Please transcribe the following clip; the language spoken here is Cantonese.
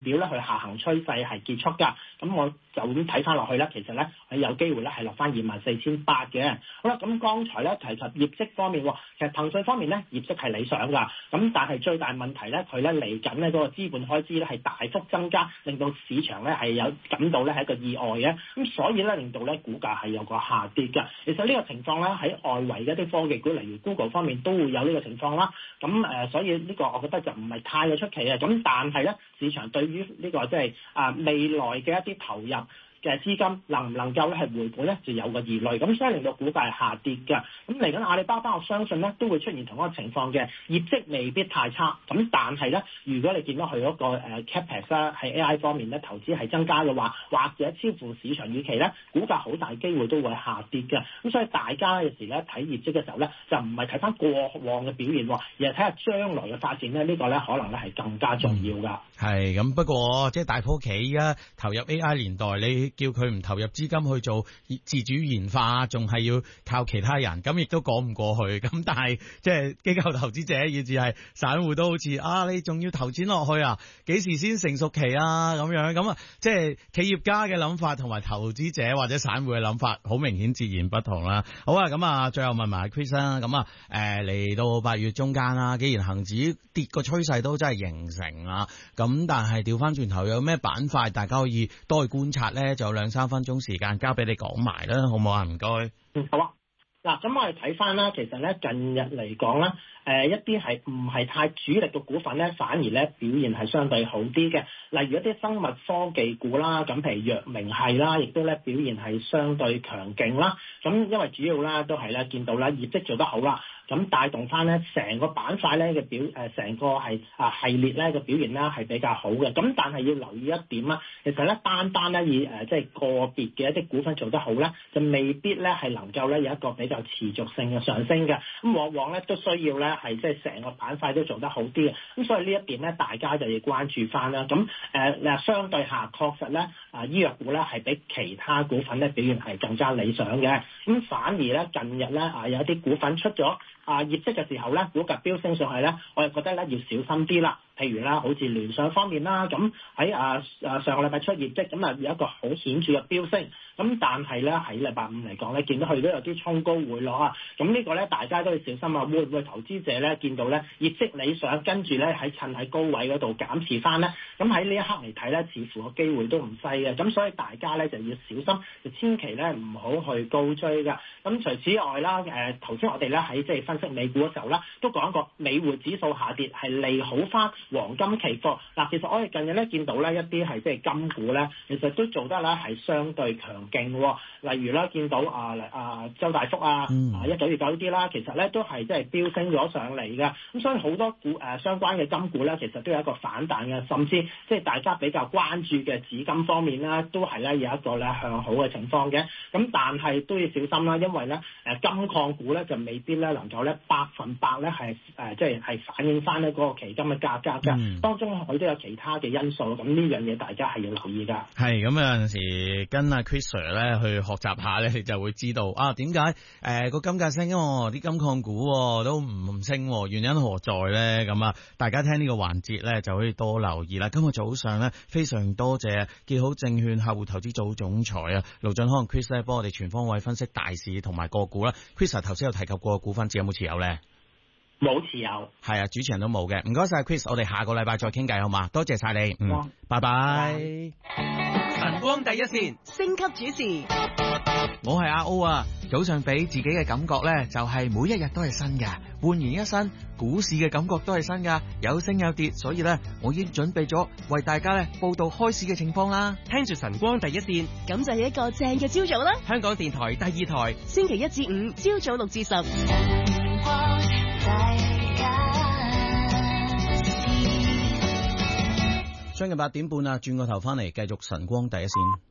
表咧佢下行趨勢係結束㗎，咁我就咁睇翻落去咧，其實咧係有機會咧係落翻24,800嘅。好啦，咁剛才咧提及業績方面，其實騰訊方面咧業績係理想㗎，咁但係最大問題咧佢咧嚟緊咧嗰個資本開支咧係大幅增加，令到市場咧係有感到咧係一個意外嘅，咁所以咧令到咧股價係有個下跌㗎。其實呢個情況咧喺外圍嘅一啲科技股，例如 Google 方面都會有呢個情況啦。咁所以呢個我覺得就唔係太過出奇嘅。咁但係咧市場對於呢個即係未來嘅一啲投入嘅資金能唔能夠咧係回本咧，就有個疑慮，咁所以令到股價係下跌㗎。咁嚟緊阿里巴巴，我相信咧都會出現同一個情況嘅，業績未必太差。咁但係咧，如果你見到佢嗰個capex 啦，喺 AI 方面咧投資係增加嘅話，或者超乎市場預期咧，股價好大機會都會下跌㗎。咁所以大家有時咧睇業績嘅時候咧，就唔係睇翻過往嘅表現，而係睇下將來嘅發展咧，呢個咧可能咧係更加重要㗎。 係咁，不過即係大科企啊，投入 AI 年代，你叫佢唔投入資金去做自主研發，仲係要靠其他人，咁亦都講唔過去。咁但係即係機構投資者，以至係散戶都好似你仲要投錢落去啊？幾時先成熟期啊？咁樣咁啊，即係企業家嘅諗法同埋投資者或者散戶嘅諗法，好明顯截然不同啦。好啊，咁啊，最後問埋 Chris 啦。咁啊，嚟到8月中間啦，既然恒指跌個趨勢都真係形成啦，咁但係調翻轉頭有咩板塊大家可以多去觀察咧？就有2-3分鐘時間交俾你講埋啦，好唔好啊？唔該。 好啊。嗱，咁我哋睇翻啦，其實咧近日嚟講啦，一啲係唔係太主力嘅股份咧，反而咧表現係相對好啲嘅。例如一啲生物科技股啦，咁譬如藥明系啦，亦都咧表現係相對強勁啦。咁因為主要啦都係咧見到啦業績做得好啦，咁帶動翻咧成個板塊咧嘅成個係系列咧嘅表現啦係比較好嘅。咁但係要留意一點啦，其實咧單咧以即係個別嘅一啲股份做得好咧，就未必咧係能夠咧有一個比較持續性嘅上升嘅。咁往往咧都需要咧係即係成個板塊都做得好啲嘅。咁所以呢一點咧大家就要關注翻啦。咁相對下確實咧醫藥股咧係比其他股份咧表現係更加理想嘅。咁反而咧近日咧有一啲股份出咗業績嘅時候咧，股價飆升上去咧，我哋覺得咧要小心啲啦。譬如啦，好似聯想方面啦，咁喺上個禮拜出業績，咁有一個好顯著嘅飆升。咁但係咧喺禮拜五嚟講咧，見到佢都有啲衝高回落啊。咁呢個咧大家都要小心啊。會唔會投資者咧見到咧業績理想，跟住咧趁喺高位嗰度減持翻咧？咁喺呢一刻嚟睇咧，似乎個機會都唔細嘅。咁所以大家咧就要小心，就千祈咧唔好去高追㗎。咁除此外啦，頭先我哋咧喺即係分析美股嘅時候啦，都講過美匯指數下跌係利好翻黃金期貨。嗱，其實我哋近日咧見到咧一啲係即係金股咧，其實都做得咧係相對強勁喎。例如啦，見到周大福1929啲啦，其實咧都係即係飆升咗上嚟嘅。咁所以好多股相關嘅金股咧，其實都有一個反彈嘅，甚至即係大家比較關注嘅紫金方面啦，都係咧有一個咧向好嘅情況嘅。咁但係都要小心啦，因為咧金礦股咧就未必咧能夠咧100%咧係即係反映翻咧嗰個期金嘅價格㗎。當中佢都有其他嘅因素，咁呢樣嘢大家係要留意㗎。 係咁有陣時跟阿 Chris Sir 咧去學習下咧，你就會知道點解個金價升啲金礦股都唔升，原因何在咧？咁大家聽呢個環節咧就可以多留意啦。今日早上咧非常多謝結好證券客戶投資組總裁盧駿匡 Chris 咧幫我哋全方位分析大市同埋個股啦。Chris 頭先有提及過股份，有冇持有咧？ 冇持有。 係啊，主持人都冇嘅。唔該晒 Chris， 我哋下個禮拜再傾偈好嘛？多謝晒你。拜拜。 晨光第一線，升級主持。 我係阿 O 啊，早上俾自己嘅感覺咧，就係每一日都係新嘅，煥然一新。股市嘅感覺都係新噶，有升有跌，所以咧，我已經準備咗為大家咧報道開市嘅情況啦。 聽住晨光第一線， 咁就係一個正嘅朝早啦。 香港電台第2台， 星期1至5朝早6至10。 將近8點半啊，轉個頭翻嚟繼續晨光第一線。